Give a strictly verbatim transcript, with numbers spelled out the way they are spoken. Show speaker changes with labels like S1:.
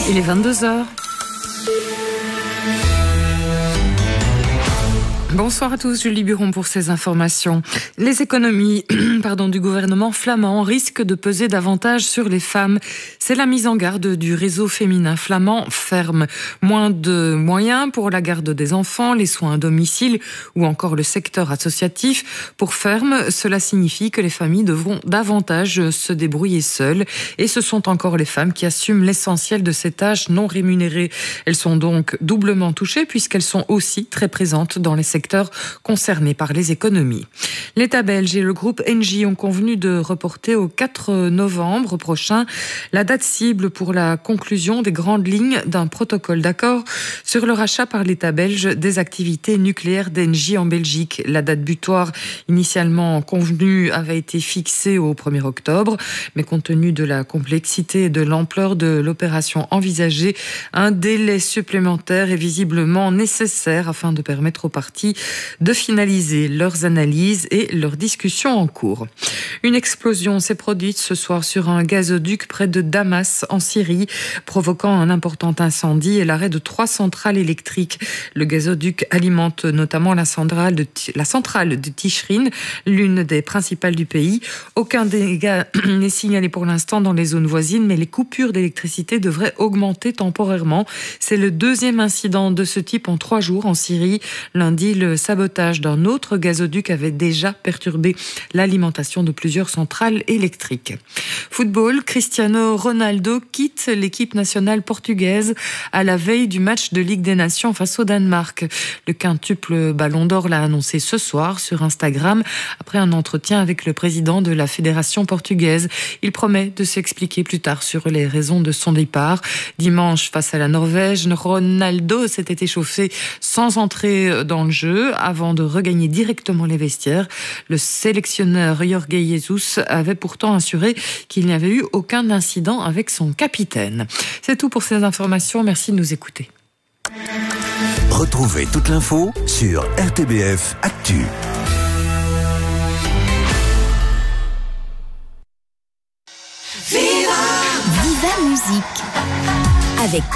S1: Il est vingt-deux heures. Bonsoir à tous, Julie Buron pour ces informations. Les économies pardon, du gouvernement flamand risquent de peser davantage sur les femmes. C'est la mise en garde du réseau féminin flamand Ferme. Moins de moyens pour la garde des enfants, les soins à domicile ou encore le secteur associatif. Pour Ferme, cela signifie que les familles devront davantage se débrouiller seules. Et ce sont encore les femmes qui assument l'essentiel de ces tâches non rémunérées. Elles sont donc doublement touchées puisqu'elles sont aussi très présentes dans les secteurs concernés par les économies. L'État belge et le groupe Engie ont convenu de reporter au quatre novembre prochain la date cible pour la conclusion des grandes lignes d'un protocole d'accord sur le rachat par l'État belge des activités nucléaires d'Engie en Belgique. La date butoir initialement convenue avait été fixée au premier octobre, mais compte tenu de la complexité et de l'ampleur de l'opération envisagée, un délai supplémentaire est visiblement nécessaire afin de permettre aux parties de finaliser leurs analyses et leurs discussions en cours. Une explosion s'est produite ce soir sur un gazoduc près de Damas en Syrie, provoquant un important incendie et l'arrêt de trois centrales électriques. Le gazoduc alimente notamment la centrale de, la centrale de Tichrin, l'une des principales du pays. Aucun dégât n'est signalé pour l'instant dans les zones voisines, mais les coupures d'électricité devraient augmenter temporairement. C'est le deuxième incident de ce type en trois jours en Syrie. Lundi, le sabotage d'un autre gazoduc avait déjà perturbé l'alimentation de plusieurs centrales électriques. Football, Cristiano Ronaldo quitte l'équipe nationale portugaise à la veille du match de Ligue des Nations face au Danemark. Le quintuple Ballon d'Or l'a annoncé ce soir sur Instagram après un entretien avec le président de la fédération portugaise. Il promet de s'expliquer plus tard sur les raisons de son départ. Dimanche, face à la Norvège, Ronaldo s'était échauffé sans entrer dans le jeu avant de regagner directement les vestiaires. Le sélectionneur Jorge Jesus avait pourtant assuré qu'il n'y avait eu aucun incident avec son capitaine. C'est tout pour ces informations. Merci de nous écouter.
S2: Retrouvez toute l'info sur R T B F Actu.
S3: Viva Musique avec